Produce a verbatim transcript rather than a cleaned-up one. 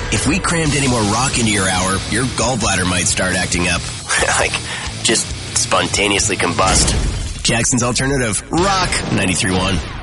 If we crammed any more rock into your hour, your gallbladder might start acting up. Like, just spontaneously combust. Jackson's Alternative, Rock ninety-three point one.